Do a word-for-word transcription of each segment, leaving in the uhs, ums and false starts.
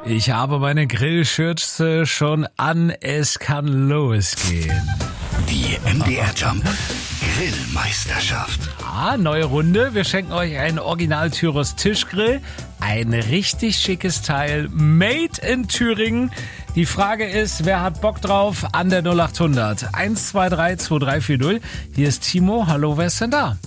Ich habe meine Grillschürze schon an, es kann losgehen. Die M D R Jump Grillmeisterschaft. Ah, neue Runde. Wir schenken euch einen Original Tyros Tischgrill. Ein richtig schickes Teil, made in Thüringen. Die Frage ist, wer hat Bock drauf? An der null acht hundert eins zwei drei zwei drei vier null. Hier ist Timo. Hallo, wer ist denn da?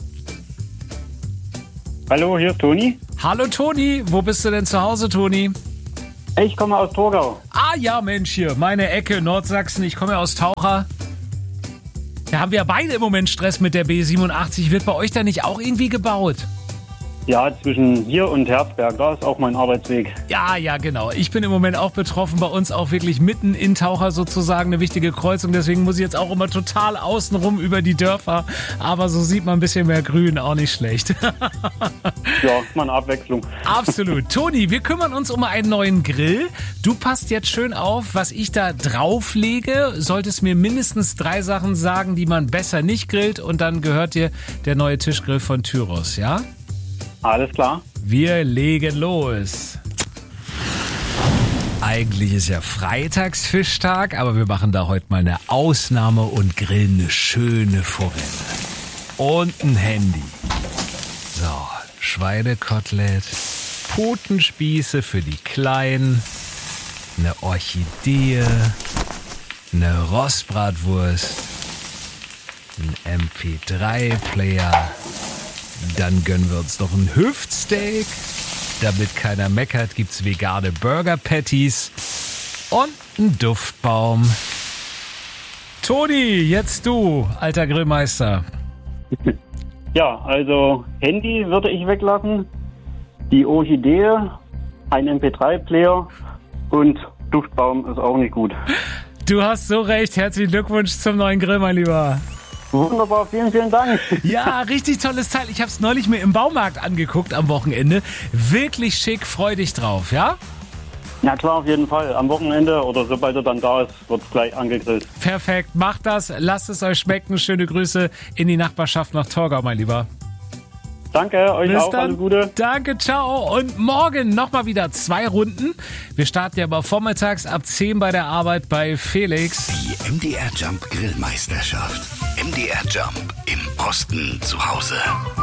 Hallo, hier ist Toni. Hallo Toni, wo bist du denn zu Hause, Toni? Ich komme aus Torgau. Ah ja, Mensch, hier, meine Ecke, Nordsachsen. Ich komme ja aus Taucher. Da haben wir beide im Moment Stress mit der B siebenundachtzig. Wird bei euch da nicht auch irgendwie gebaut? Ja, zwischen hier und Herzberg, da ist auch mein Arbeitsweg. Ja, ja, genau. Ich bin im Moment auch betroffen, bei uns auch wirklich mitten in Taucher sozusagen eine wichtige Kreuzung. Deswegen muss ich jetzt auch immer total außenrum über die Dörfer. Aber so sieht man ein bisschen mehr Grün, auch nicht schlecht. Ja, ist mal eine Abwechslung. Absolut. Toni, wir kümmern uns um einen neuen Grill. Du passt jetzt schön auf, was ich da drauflege. Solltest mir mindestens drei Sachen sagen, die man besser nicht grillt. Und dann gehört dir der neue Tischgrill von Tyros, ja? Alles klar. Wir legen los. Eigentlich ist ja Freitagsfischtag, aber wir machen da heute mal eine Ausnahme und grillen eine schöne Forelle. Und ein Handy. So, Schweinekotelett, Putenspieße für die Kleinen, eine Orchidee, eine Rostbratwurst, ein M P drei Player. Dann gönnen wir uns noch ein Hüftsteak. Damit keiner meckert, gibt's vegane Burger Patties und einen Duftbaum. Toni, jetzt du, alter Grillmeister. Ja, also Handy würde ich weglassen, die Orchidee, ein M P drei Player und Duftbaum ist auch nicht gut. Du hast so recht. Herzlichen Glückwunsch zum neuen Grill, mein Lieber. Wunderbar, vielen, vielen Dank. Ja, richtig tolles Teil. Ich habe es neulich mir im Baumarkt angeguckt am Wochenende. Wirklich schick, freu dich drauf, ja? Na klar, auf jeden Fall. Am Wochenende oder sobald er dann da ist, wird es gleich angegrillt. Perfekt, macht das. Lasst es euch schmecken. Schöne Grüße in die Nachbarschaft nach Torgau, mein Lieber. Danke, euch Bis auch, dann. alles Gute. Danke, ciao. Und morgen nochmal wieder zwei Runden. Wir starten ja aber vormittags ab zehn bei der Arbeit bei Felix. Die M D R Jump Grillmeisterschaft. M D R Jump im Osten zu Hause.